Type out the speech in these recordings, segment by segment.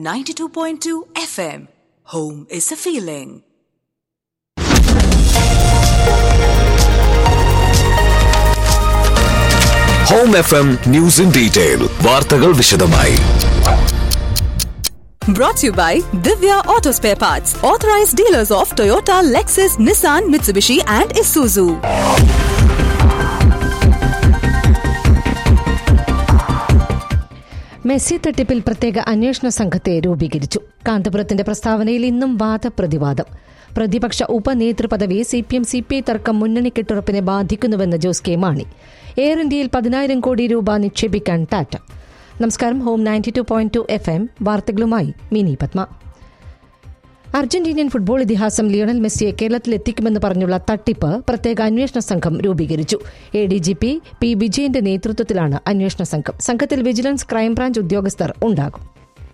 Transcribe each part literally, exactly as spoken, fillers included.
ninety-two point two F M. Home is a feeling. Home F M News in Detail. വാർത്തകൾ വിശദമായി. Brought to you by Divya Auto Spare Parts, authorized dealers of Toyota, Lexus, Nissan, Mitsubishi and Isuzu. Messi തട്ടിപ്പിൽ പ്രത്യേക അന്വേഷണ സംഘത്തെ രൂപീകരിച്ചു. കാന്തപുരത്തിന്റെ പ്രസ്താവനയിൽ ഇന്നും വാദപ്രതിവാദം. പ്രതിപക്ഷ ഉപനേതൃപദവി C P M C P I തർക്കം മുന്നണി കെട്ടുറപ്പിനെ ബാധിക്കുന്നുവെന്ന് ജോസ് കെ മാണി. എയർ ഇന്ത്യയിൽ പതിനായിരം കോടി രൂപ നിക്ഷേപിക്കാൻ ടാറ്റ. നമസ്കാരം. Home ninety two point two F M വാർത്തകളുമായി മിനി പത്മ. അർജന്റീനിയൻ ഫുട്ബോൾ ഇതിഹാസം ലിയോണൽ മെസ്സിയെ കേരളത്തിലെത്തിക്കുമെന്ന് പറഞ്ഞുള്ള തട്ടിപ്പ് പ്രത്യേക അന്വേഷണ സംഘം രൂപീകരിച്ചു. A D G P P വിജയന്റെ നേതൃത്വത്തിലാണ് അന്വേഷണ സംഘം. സംഘത്തിൽ വിജിലൻസ്, ക്രൈംബ്രാഞ്ച് ഉദ്യോഗസ്ഥർ ഉണ്ടാകും.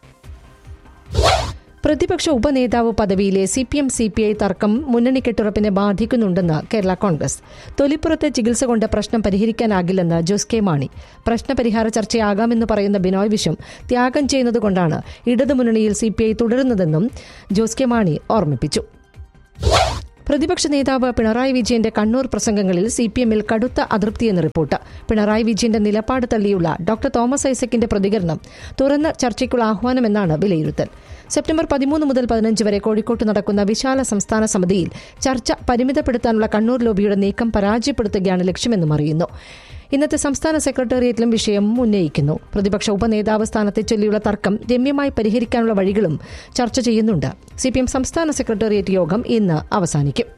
പ്രതിപക്ഷ ഉപനേതാവ് പദവിയിലെ C P M C P I തർക്കം മുന്നണി കെട്ടുറപ്പിനെ ബാധിക്കുന്നുണ്ടെന്ന് കേരള കോൺഗ്രസ്. തൊലിപ്പുറത്തെ ചികിത്സ കൊണ്ട് പ്രശ്നം പരിഹരിക്കാനാകില്ലെന്ന് ജോസ് കെ മാണി. പ്രശ്നപരിഹാര ചർച്ചയാകാമെന്ന് പറയുന്ന ബിനോയ് വിശ്വം ത്യാഗം ചെയ്യുന്നതുകൊണ്ടാണ് ഇടതുമുന്നണിയിൽ C P I തുടരുന്നതെന്നും Jose K Mani ഓർമ്മിപ്പിച്ചു. പ്രതിപക്ഷ നേതാവ് പിണറായി വിജയന്റെ കണ്ണൂർ പ്രസംഗങ്ങളിൽ സി പി എമ്മിൽ കടുത്ത അതൃപ്തിയെന്ന് റിപ്പോർട്ട്. പിണറായി വിജയന്റെ നിലപാട് തള്ളിയുള്ള ഡോക്ടർ തോമസ് ഐസക്കിന്റെ പ്രതികരണം തുറന്ന ചർച്ചയ്ക്കുള്ള ആഹ്വാനമെന്നാണ് വിലയിരുത്തൽ. സെപ്റ്റംബർ പതിമൂന്ന് മുതൽ പതിനഞ്ച് വരെ കോഴിക്കോട്ട് നടക്കുന്ന വിശാല സംസ്ഥാന സമിതിയിൽ ചർച്ച പരിമിതപ്പെടുത്താനുള്ള കണ്ണൂർ ലോബിയുടെ നീക്കം പരാജയപ്പെടുത്തുകയാണ് ലക്ഷ്യമെന്നും അറിയുന്നു. ഇന്നത്തെ സംസ്ഥാന സെക്രട്ടേറിയറ്റിലും വിഷയം ഉന്നയിക്കുന്നു. പ്രതിപക്ഷ ഉപനേതാവ് സ്ഥാനത്തെ ചൊല്ലിയുള്ള തർക്കം രമ്യമായി പരിഹരിക്കാനുള്ള വഴികളും ചർച്ച ചെയ്യുന്നുണ്ട്. സി പി എം സംസ്ഥാന സെക്രട്ടേറിയറ്റ് യോഗം ഇന്ന് അവസാനിക്കും.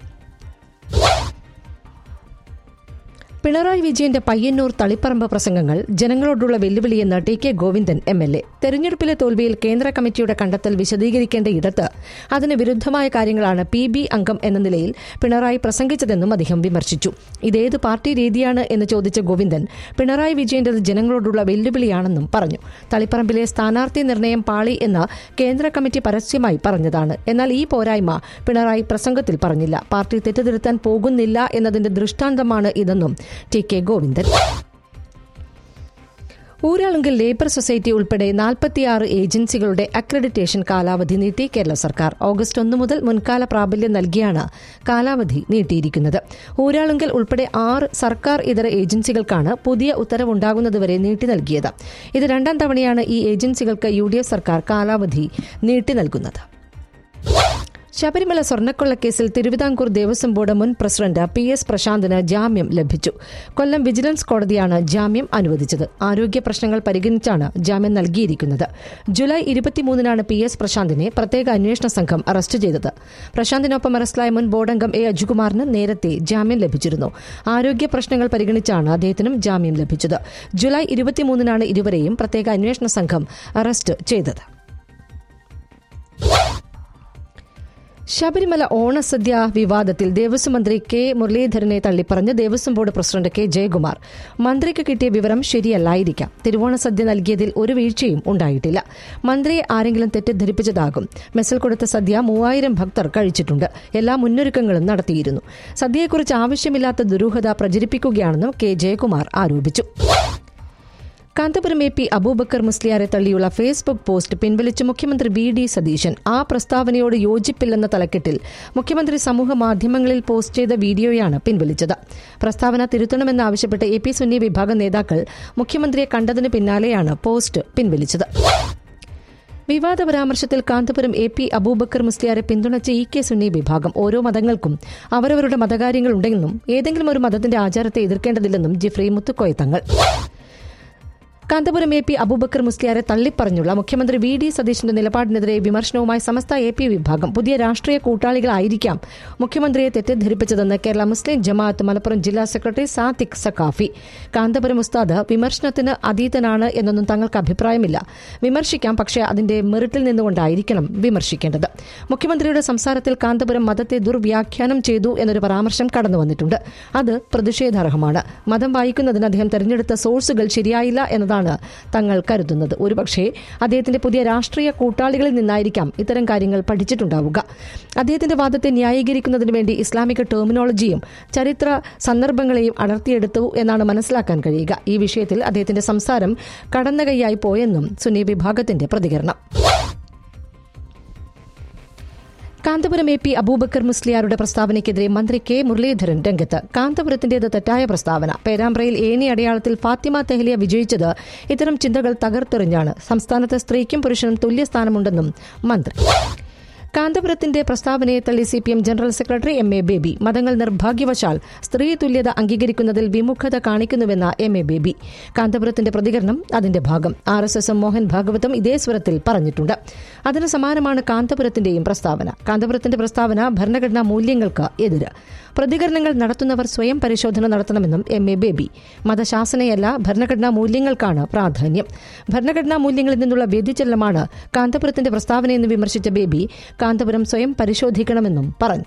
പിണറായി വിജയന്റെ പയ്യന്നൂർ തളിപ്പറമ്പ് പ്രസംഗങ്ങൾ ജനങ്ങളോടുള്ള വെല്ലുവിളിയെന്ന് T K Govindan M L A. തെരഞ്ഞെടുപ്പിലെ തോൽവിയിൽ കേന്ദ്ര കമ്മിറ്റിയുടെ കണ്ടെത്തൽ വിശദീകരിക്കേണ്ട ഇടത്ത് അതിന് വിരുദ്ധമായ കാര്യങ്ങളാണ് പി ബി അംഗം എന്ന നിലയിൽ പിണറായി പ്രസംഗിച്ചതെന്നും അദ്ദേഹം വിമർശിച്ചു. ഇതേത് പാർട്ടി രീതിയാണ് എന്ന് ചോദിച്ച ഗോവിന്ദൻ പിണറായി വിജയന്റേത് ജനങ്ങളോടുള്ള വെല്ലുവിളിയാണെന്നും പറഞ്ഞു. തളിപ്പറമ്പിലെ സ്ഥാനാർത്ഥി നിർണയം പാളി എന്ന് കേന്ദ്ര കമ്മിറ്റി പരസ്യമായി പറഞ്ഞതാണ്. എന്നാൽ ഈ പോരായ്മ പിണറായി പ്രസംഗത്തിൽ പറഞ്ഞില്ല. പാർട്ടി തെറ്റുതിരുത്താൻ പോകുന്നില്ല എന്നതിന്റെ ദൃഷ്ടാന്തമാണ് ഇതെന്നും T K Govindan. Uralungal labour society ഉൾപ്പെടെ നാൽപ്പത്തിയാറ് ഏജൻസികളുടെ അക്രഡിറ്റേഷൻ കാലാവധി നീട്ടി കേരള സർക്കാർ. ഓഗസ്റ്റ് ഒന്ന് മുതൽ മുൻകാല പ്രാബല്യം നൽകിയാണ് കാലാവധി നീട്ടിയിരിക്കുന്നത്. ഊരാളുങ്കൽ ഉൾപ്പെടെ ആറ് സർക്കാർ ഇതര ഏജൻസികൾക്കാണ് പുതിയ ഉത്തരവുണ്ടാകുന്നതുവരെ നീട്ടി നൽകിയത്. ഇത് രണ്ടാം തവണയാണ് ഈ ഏജൻസികൾക്ക് യു ഡി എഫ് സർക്കാർ കാലാവധി നീട്ടി നൽകുന്നത്. ശബരിമല സ്വർണ്ണക്കൊള്ളക്കേസിൽ തിരുവിതാംകൂർ ദേവസ്വം ബോർഡ് മുൻ പ്രസിഡന്റ് പി എസ് പ്രശാന്തിന് ജാമ്യം ലഭിച്ചു. കൊല്ലം വിജിലൻസ് കോടതിയാണ് ജാമ്യം അനുവദിച്ചത്. ആരോഗ്യ പ്രശ്നങ്ങൾ പരിഗണിച്ചാണ് ജാമ്യം നൽകിയിരിക്കുന്നത്. ജൂലൈ ഇരുപത്തിമൂന്നിനാണ് പി എസ് പ്രശാന്തിനെ പ്രത്യേക അന്വേഷണ സംഘം അറസ്റ്റ് ചെയ്തത്. പ്രശാന്തിനൊപ്പം അറസ്റ്റിലായ മുൻ ബോർഡംഗം എ അജുകുമാറിന് നേരത്തെ ജാമ്യം ലഭിച്ചിരുന്നു. ആരോഗ്യ പ്രശ്നങ്ങൾ പരിഗണിച്ചാണ് അദ്ദേഹത്തിനും ജാമ്യം ലഭിച്ചത്. ജൂലൈ ഇരുപത്തിമൂന്നിനാണ് ഇരുവരെയും പ്രത്യേക അന്വേഷണ സംഘം അറസ്റ്റ് ചെയ്തത്. ശബരിമല ഓണസദ്യ വിവാദത്തിൽ ദേവസ്വം മന്ത്രി കെ മുരളീധരനെ തള്ളിപ്പറഞ്ഞ് Devaswom board president K Jayakumar. മന്ത്രിക്ക് കിട്ടിയ വിവരം ശരിയല്ലായിരിക്കാം. തിരുവോണസദ്യ നൽകിയതിൽ ഒരു വീഴ്ചയും ഉണ്ടായിട്ടില്ല. മന്ത്രിയെ ആരെങ്കിലും തെറ്റിദ്ധരിപ്പിച്ചതാകും. മെസ്സിൽ കൊടുത്ത സദ്യ മൂവായിരം ഭക്തർ കഴിച്ചിട്ടുണ്ട്. എല്ലാ മുന്നൊരുക്കങ്ങളും നടത്തിയിരുന്നു. സദ്യയെക്കുറിച്ച് ആവശ്യമില്ലാത്ത ദുരൂഹത പ്രചരിപ്പിക്കുകയാണെന്നും കെ ജയകുമാർ ആരോപിച്ചു. കാന്തപുരം എ പി അബൂബക്കർ മുസ്ലിയാരെ തള്ളിയുള്ള ഫേസ്ബുക്ക് പോസ്റ്റ് പിൻവലിച്ച് മുഖ്യമന്ത്രി വി ഡി സതീശൻ. ആ പ്രസ്താവനയോട് യോജിപ്പില്ലെന്ന തലക്കെട്ടിൽ മുഖ്യമന്ത്രി സമൂഹ മാധ്യമങ്ങളിൽ പോസ്റ്റ് ചെയ്ത വീഡിയോയാണ് പിൻവലിച്ചത്. പ്രസ്താവന തിരുത്തണമെന്നാവശ്യപ്പെട്ട് എ പി സുന്നി വിഭാഗം നേതാക്കൾ മുഖ്യമന്ത്രിയെ കണ്ടതിന് പിന്നാലെയാണ് പോസ്റ്റ് പിൻവലിച്ചത്. വിവാദ പരാമർശത്തിൽ കാന്തപുരം എ പി അബൂബക്കർ മുസ്ലിയാരെ പിന്തുണച്ച ഇ കെ സുന്നി വിഭാഗം ഓരോ മതങ്ങൾക്കും അവരവരുടെ മതകാര്യങ്ങളുണ്ടെന്നും ഏതെങ്കിലും ഒരു മതത്തിന്റെ ആചാരത്തെ എതിർക്കേണ്ടതില്ലെന്നും ജിഫ്രി മുത്തുക്കോയ തങ്ങൾ. കാന്തപുരം എ പി അബൂബക്കർ മുസ്ലിയാരെ തള്ളിപ്പറഞ്ഞുള്ള മുഖ്യമന്ത്രി വി ഡി സതീശന്റെ നിലപാടിനെതിരെ വിമർശനവുമായി സമസ്ത എ പി വിഭാഗം പുതിയ രാഷ്ട്രീയ കൂട്ടാളികളായിരിക്കാം മുഖ്യമന്ത്രിയെ തെറ്റിദ്ധരിപ്പിച്ചതെന്ന് കേരള മുസ്ലിം ജമാഅത്ത് മലപ്പുറം ജില്ലാ സെക്രട്ടറി സാദിഖ് സഖാഫി. കാന്തപുരം ഉസ്താദ് വിമർശനത്തിന് അതീതനാണ് എന്നൊന്നും തങ്ങൾക്ക് അഭിപ്രായമില്ല. വിമർശിക്കാം, പക്ഷേ അതിന്റെ മെറിറ്റിൽ നിന്നുകൊണ്ടായിരിക്കണം വിമർശിക്കേണ്ടത്. മുഖ്യമന്ത്രിയുടെ സംസാരത്തിൽ കാന്തപുരം മതത്തെ ദുർവ്യാഖ്യാനം ചെയ്തു എന്നൊരു പരാമർശം കടന്നുവന്നിട്ടുണ്ട്. അത് പ്രതിഷേധാർഹമാണ്. മതം വായിക്കുന്നതിന് അദ്ദേഹം തെരഞ്ഞെടുത്ത സോഴ്സുകൾ ശരിയായില്ല എന്നതാണ് തങ്ങൾ കരുതുന്നത്. ഒരുപക്ഷേ അദ്ദേഹത്തിന്റെ പുതിയ രാഷ്ട്രീയ കൂട്ടാളികളിൽ നിന്നായിരിക്കാം ഇത്തരം കാര്യങ്ങൾ പഠിച്ചിട്ടുണ്ടാവുക. അദ്ദേഹത്തിന്റെ വാദത്തെ ന്യായീകരിക്കുന്നതിന് വേണ്ടി ഇസ്ലാമിക ടെർമിനോളജിയും ചരിത്ര സന്ദർഭങ്ങളെയും അടർത്തിയെടുത്തു എന്നാണ് മനസ്സിലാക്കാൻ കഴിയുക. ഈ വിഷയത്തിൽ അദ്ദേഹത്തിന്റെ സംസാരം കടന്നകൈയായി പോയെന്നും സുന്നി വിഭാഗത്തിന്റെ പ്രതികരണം. കാന്തപുരം എ പി അബൂബക്കർ മുസ്ലിയാരുടെ പ്രസ്താവനയ്ക്കെതിരെ മന്ത്രി കെ മുരളീധരൻ രംഗത്ത്. കാന്തപുരത്തിന്റേത് തെറ്റായ പ്രസ്താവന. പേരാമ്പ്രയിൽ ഏണി അടയാളത്തിൽ ഫാത്തിമ തെഹ്ലിയ വിജയിച്ചത് ഇത്തരം ചിന്തകൾ തകർത്തെറിഞ്ഞാണ്. സംസ്ഥാനത്ത് സ്ത്രീക്കും പുരുഷനും തുല്യസ്ഥാനമുണ്ടെന്നും മന്ത്രി. കാന്തപുരത്തിന്റെ പ്രസ്താവനയെ തള്ളി C P M general secretary M A baby. മതങ്ങൾ നിർഭാഗ്യവശാൽ സ്ത്രീ തുല്യത അംഗീകരിക്കുന്നതിൽ വിമുഖത കാണിക്കുന്നുവെന്ന എം എ ബേബി. കാന്തപുരത്തിന്റെ പ്രതികരണം അതിന്റെ ഭാഗം. ആർ എസ് എസും മോഹൻ ഭാഗവതും ഇതേ സ്വരത്തിൽ പറഞ്ഞിട്ടുണ്ട്. അതിന് സമാനമാണ് കാന്തപുരത്തിന്റെയും പ്രസ്താവന. കാന്തപുരത്തിന്റെ പ്രസ്താവന ഭരണഘടനാ മൂല്യങ്ങൾക്ക് എതിര്. പ്രതികരണങ്ങൾ നടത്തുന്നവർ സ്വയം പരിശോധന നടത്തണമെന്നും എം എ ബേബി. മതശാസനയല്ല, ഭരണഘടനാ മൂല്യങ്ങൾക്കാണ് പ്രാധാന്യം. ഭരണഘടനാ മൂല്യങ്ങളിൽ നിന്നുള്ള വ്യതിചലനമാണ് കാന്തപുരത്തിന്റെ പ്രസ്താവനയെന്ന് വിമർശിച്ച ബേബി കാന്തപുരം സ്വയം പരിശോധിക്കണമെന്നും പറഞ്ഞു.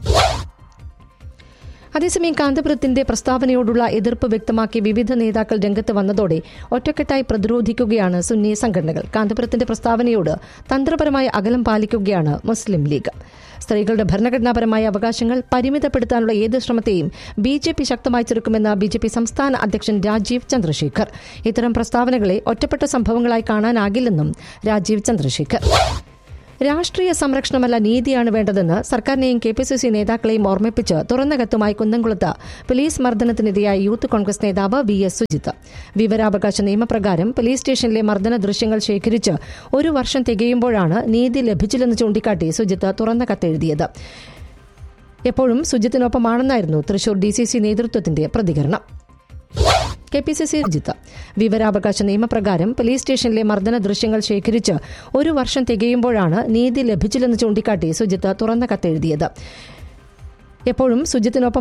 അതേസമയം കാന്തപുരത്തിന്റെ പ്രസ്താവനയോടുള്ള എതിർപ്പ് വ്യക്തമാക്കി വിവിധ നേതാക്കൾ രംഗത്ത് വന്നതോടെ ഒറ്റക്കെട്ടായി പ്രതിരോധിക്കുകയാണ് സുന്നി സംഘടനകൾ. കാന്തപുരത്തിന്റെ പ്രസ്താവനയോട് തന്ത്രപരമായ അകലം പാലിക്കുകയാണ് മുസ്ലിം ലീഗ്. സ്ത്രീകളുടെ ഭരണഘടനാപരമായ അവകാശങ്ങൾ പരിമിതപ്പെടുത്താനുള്ള ഏത് ശ്രമത്തെയും ബി ജെ പി ശക്തമായി ചെറുക്കുമെന്ന് ബി ജെ പി സംസ്ഥാന അധ്യക്ഷൻ രാജീവ് ചന്ദ്രശേഖർ. ഇത്തരം പ്രസ്താവനകളെ ഒറ്റപ്പെട്ട സംഭവങ്ങളായി കാണാനാകില്ലെന്നും രാജീവ് ചന്ദ്രശേഖർ. രാഷ്ട്രീയ സംരക്ഷണമല്ല, നീതിയാണ് വേണ്ടതെന്ന് സർക്കാരിനെയും കെ പി സി സി നേതാക്കളെയും ഓർമ്മിപ്പിച്ച് തുറന്ന കത്തുമായി കുന്നംകുളത്ത് പോലീസ് മർദ്ദനത്തിനെതിരായ യൂത്ത് കോൺഗ്രസ് നേതാവ് വി എസ് സുജിത്ത്. വിവരാവകാശ നിയമപ്രകാരം പോലീസ് സ്റ്റേഷനിലെ മർദ്ദന ദൃശ്യങ്ങൾ ശേഖരിച്ച് ഒരു വർഷം തികയുമ്പോഴാണ് നീതി ലഭിച്ചില്ലെന്ന് ചൂണ്ടിക്കാട്ടി സുജിത്ത് തുറന്ന കത്തെഴുതിയത്. എപ്പോഴും സുജിത്തിനൊപ്പമാണെന്നായിരുന്നു തൃശൂർ ഡി സി സി നേതൃത്വത്തിന്റെ പ്രതികരണം. K P C C Jith വിവരാവകാശ നിയമപ്രകാരം പോലീസ് സ്റ്റേഷനിലെ മർദ്ദന ദൃശ്യങ്ങൾ ശേഖരിച്ച് ഒരു വർഷം തികയുമ്പോഴാണ് നീതി ലഭിച്ചില്ലെന്ന് ചൂണ്ടിക്കാട്ടി സുജിത്ത് തുറന്ന കത്തെഴുതിയത്. എപ്പോഴും സുജിത്തിനൊപ്പം